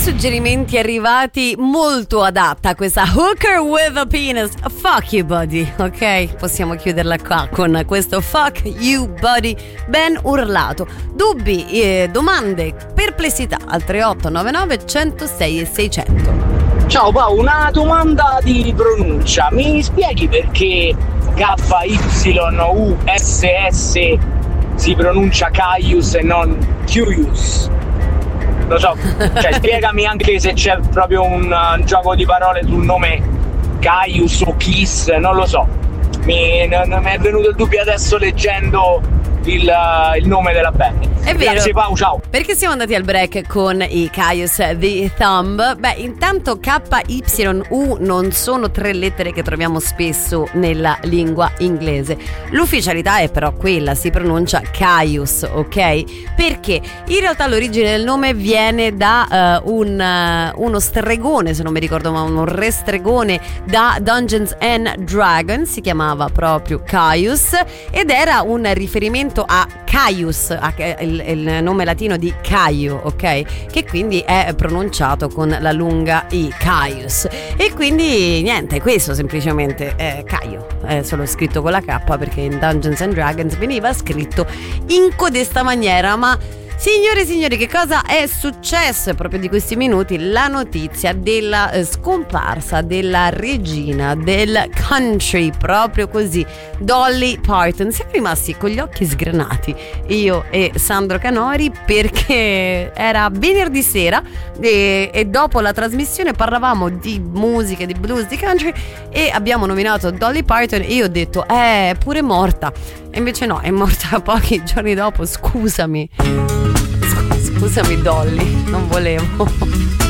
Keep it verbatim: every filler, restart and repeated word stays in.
suggerimenti arrivati, molto adatta questa Hooker with a Penis. Fuck you buddy, ok? Possiamo chiuderla qua con questo fuck you buddy ben urlato. Dubbi, eh, domande, perplessità al tre otto nove nove uno zero sei seicento. Ciao Pau, una domanda di pronuncia. Mi spieghi perché K Y U S S si pronuncia Caius e non Curious? Lo so, cioè spiegami anche se c'è proprio un uh, gioco di parole sul nome Caius o Kiss, non lo so. Mi, n- mi è venuto il dubbio adesso leggendo il, uh, il nome della band. È vero. Grazie Pau, ciao. Perché siamo andati al break con i Caius the Thumb? Beh, intanto K Y U non sono tre lettere che troviamo spesso nella lingua inglese. L'ufficialità è però quella, si pronuncia Caius, ok? Perché in realtà l'origine del nome viene da uh, un, uh, uno stregone, se non mi ricordo, ma un re stregone da Dungeons and Dragons, si chiamava proprio Caius ed era un riferimento a Caius, a, il, il nome latino di Caio, ok? Che quindi è pronunciato con la lunga I, Caius. E quindi niente, questo semplicemente è Caio, è solo scritto con la K perché in Dungeons and Dragons veniva scritto in codesta maniera. Ma signore e signori, che cosa è successo? È proprio di questi minuti la notizia della eh, scomparsa della regina del country, proprio così, Dolly Parton. Siamo rimasti con gli occhi sgranati, io e Sandro Canori, perché era venerdì sera e, e dopo la trasmissione parlavamo di musica, di blues, di country e abbiamo nominato Dolly Parton e io ho detto eh, è pure morta. E invece no, è morta pochi giorni dopo, scusami. Scusami Dolly, non volevo.